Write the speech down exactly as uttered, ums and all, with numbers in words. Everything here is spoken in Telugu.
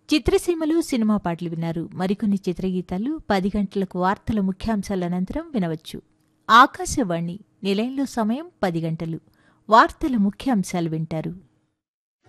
చిత్రసీమలు సినిమా పాటలు విన్నారు. మరికొన్ని చిత్రగీతాలు పది గంటలకు వార్తల ముఖ్యాంశాల అనంతరం వినవచ్చు. ఆకాశవాణి నిలయంలో సమయం పది గంటలు. వార్తల ముఖ్యాంశాలు వింటారు.